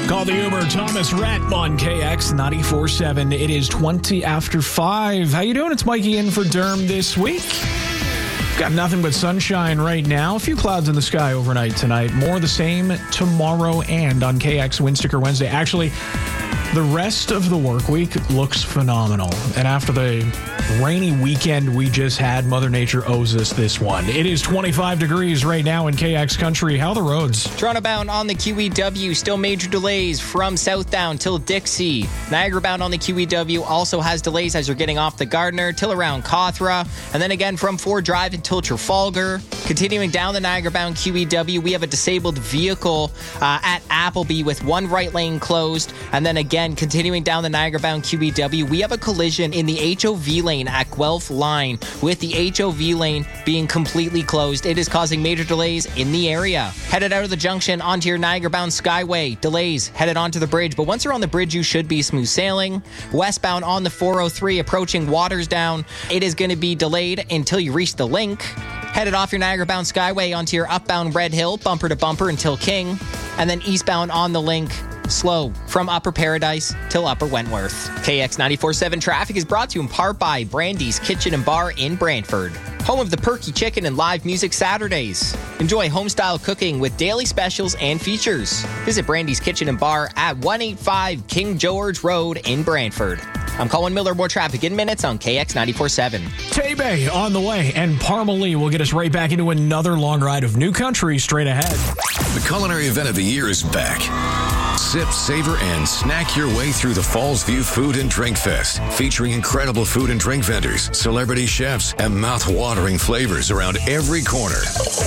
Call the Uber. Thomas Rhett on KX 94.7. It is 20 after 5. How you doing? It's Mikey in for Derm this week. Got nothing but sunshine right now. A few clouds in the sky overnight tonight. More the same tomorrow and on KX Windsticker Wednesday. Actually, the rest of the work week looks phenomenal. And after the rainy weekend we just had, Mother Nature owes us this one. It is 25 degrees right now in KX country. How are the roads? Toronto bound on the QEW, still major delays from southbound till Dixie. Niagara bound on the QEW also has delays as you're getting off the Gardiner till around Cawthra. And then again from Ford Drive until Trafalgar. Continuing down the Niagara bound QEW, we have a disabled vehicle at Appleby with one right lane closed. And then again, continuing down the Niagara bound QEW, we have a collision in the HOV lane at Guelph Line, with the HOV lane being completely closed. It is causing major delays in the area. Headed out of the junction onto your Niagara-bound Skyway, delays headed onto the bridge, but once you're on the bridge, you should be smooth sailing. Westbound on the 403 approaching Watersdown, it is going to be delayed until you reach the link. Headed off your Niagara-bound Skyway onto your upbound Red Hill, bumper to bumper until King, and then eastbound on the link, slow from Upper Paradise till Upper Wentworth. KX 94.7 traffic is brought to you in part by Brandy's Kitchen and Bar in Brantford, home of the Perky Chicken and live music Saturdays. Enjoy home-style cooking with daily specials and features. Visit Brandy's Kitchen and Bar at 185 King George Road in Brantford. I'm Colin Miller. More traffic in minutes on KX 94.7. Tay-Bay on the way, and Parmalee will get us right back into another long ride of new country straight ahead. The culinary event of the year is back. Sip, savor, and snack your way through the Fallsview Food and Drink Fest, featuring incredible food and drink vendors, celebrity chefs, and mouth-watering flavors around every corner.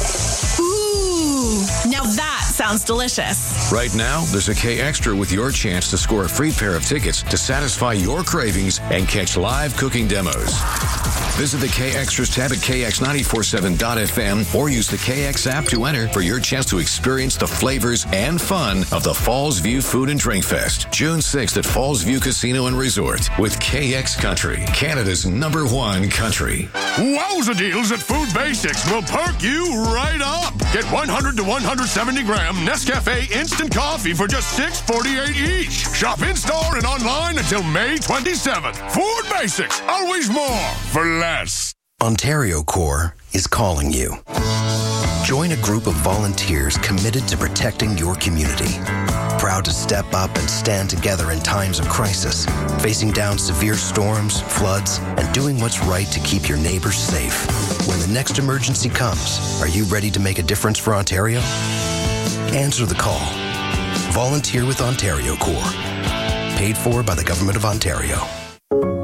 Ooh, now that sounds delicious. Right now, there's a K Extra with your chance to score a free pair of tickets to satisfy your cravings and catch live cooking demos. Visit the K Extras tab at kx947.fm or use the KX app to enter for your chance to experience the flavors and fun of the Fallsview Food and Drink Fest, June 6th at Fallsview Casino and Resort with KX Country, Canada's #1 country. Wowza deals at Food Basics will perk you right up. Get 100 to 170 gram Nescafe instant coffee for just $6.48 each. Shop in-store and online until May 27th. Food Basics, always more for less. Ontario Corps is calling you. Join a group of volunteers committed to protecting your community. Proud to step up and stand together in times of crisis, facing down severe storms, floods, and doing what's right to keep your neighbors safe. When the next emergency comes, are you ready to make a difference for Ontario? Answer the call. Volunteer with Ontario Corps. Paid for by the Government of Ontario.